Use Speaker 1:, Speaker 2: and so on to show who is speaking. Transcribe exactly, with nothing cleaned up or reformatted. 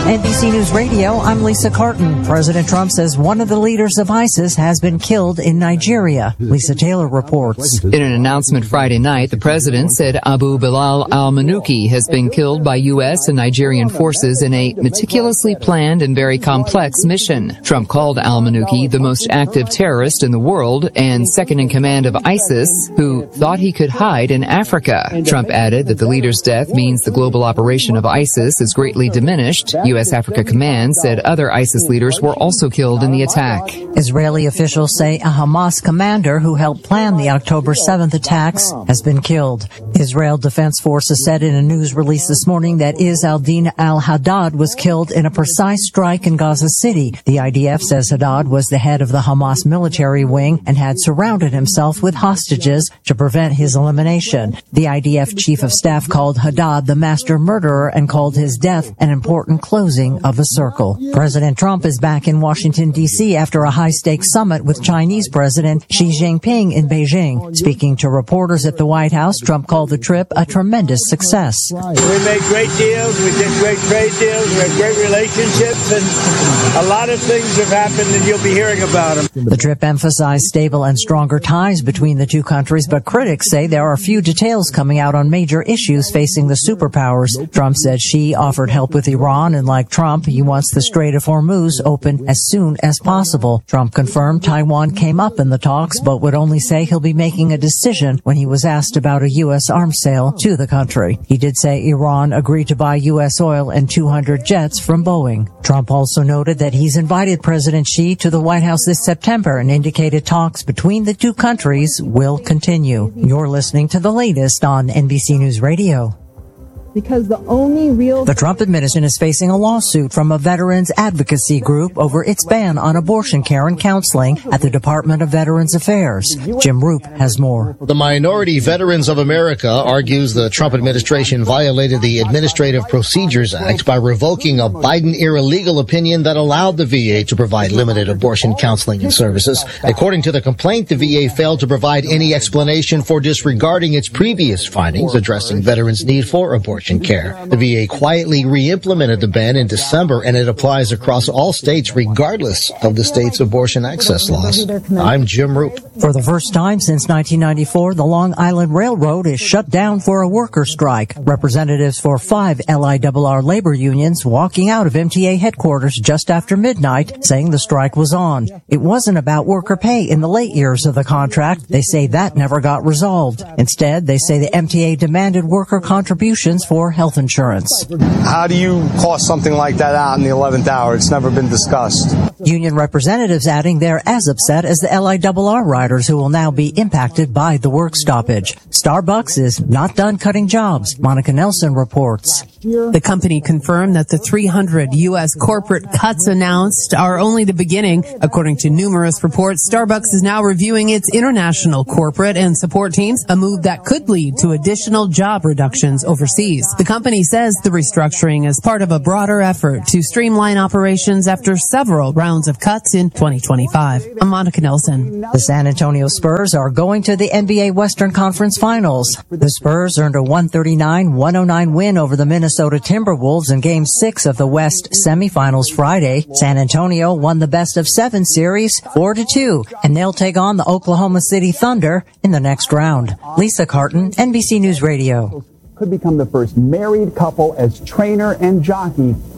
Speaker 1: N B C News Radio, I'm Lisa Carton. President Trump says one of the leaders of ISIS has been killed in Nigeria. Lisa Taylor reports.
Speaker 2: In an announcement Friday night, the president said Abu Bilal al-Manuki has been killed by U S and Nigerian forces in a meticulously planned and very complex mission. Trump called al-Manuki the most active terrorist in the world and second in command of ISIS, who thought he could hide in Africa. Trump added that the leader's death means the global operation of ISIS is greatly diminished. U S Africa Command said other ISIS leaders were also killed in the attack.
Speaker 1: Israeli officials say a Hamas commander who helped plan the October seventh attacks has been killed. Israel Defense Forces said in a news release this morning that Izz al-Din al-Haddad was killed in a precise strike in Gaza City. The I D F says Haddad was the head of the Hamas military wing and had surrounded himself with hostages to prevent his elimination. The I D F chief of staff called Haddad the master murderer and called his death an important closing of a circle. President Trump is back in Washington, D C after a high-stakes summit with Chinese President Xi Jinping in Beijing. Speaking to reporters at the White House, Trump called the trip a tremendous success.
Speaker 3: We made great deals, we did great trade deals, we had great relationships, and a lot of things have happened and you'll be hearing about them.
Speaker 1: The trip emphasized stable and stronger ties between the two countries, but critics say there are few details coming out on major issues facing the superpowers. Trump said Xi offered help with Iran, and like Trump, he wants the Strait of Hormuz open as soon as possible. Trump confirmed Taiwan came up in the talks, but would only say he'll be making a decision when he was asked about a U S arms sale to the country. He did say Iran agreed to buy U S oil and two hundred jets from Boeing. Trump also noted that he's invited President Xi to the White House this September and indicated talks between the two countries will continue. You're listening to the latest on N B C News Radio.
Speaker 4: Because the only real...
Speaker 1: The Trump administration is facing a lawsuit from a veterans advocacy group over its ban on abortion care and counseling at the Department of Veterans Affairs. Jim Roop has more.
Speaker 5: The Minority Veterans of America argues the Trump administration violated the Administrative Procedures Act by revoking a Biden-era legal opinion that allowed the V A to provide limited abortion counseling and services. According to the complaint, the V A failed to provide any explanation for disregarding its previous findings addressing veterans' need for abortion care. The V A quietly re-implemented the ban in December, and it applies across all states regardless of the state's abortion access laws. I'm Jim Roop.
Speaker 1: For the first time since nineteen ninety-four, the Long Island Railroad is shut down for a worker strike. Representatives for five L I R R labor unions walking out of M T A headquarters just after midnight, saying the strike was on. It wasn't about worker pay in the late years of the contract. They say that never got resolved. Instead, they say the M T A demanded worker contributions for health insurance.
Speaker 6: How do you cost something like that out in the eleventh hour? It's never been discussed.
Speaker 1: Union representatives adding they're as upset as the L I R R riders who will now be impacted by the work stoppage. Starbucks is not done cutting jobs. Monica Nelson reports.
Speaker 7: The company confirmed that the three hundred U S corporate cuts announced are only the beginning. According to numerous reports, Starbucks is now reviewing its international corporate and support teams, a move that could lead to additional job reductions overseas. The company says the restructuring is part of a broader effort to streamline operations after several rounds of cuts in twenty twenty-five. I'm Monica Nelson.
Speaker 1: The San Antonio Spurs are going to the N B A Western Conference Finals. The Spurs earned a one thirty-nine one oh nine win over the Minnesota Timberwolves in Game six of the West semifinals Friday. San Antonio won the best of seven series four to two, and they'll take on the Oklahoma City Thunder in the next round. Lisa Carton, N B C News Radio.
Speaker 8: Could become the first married couple as trainer and jockey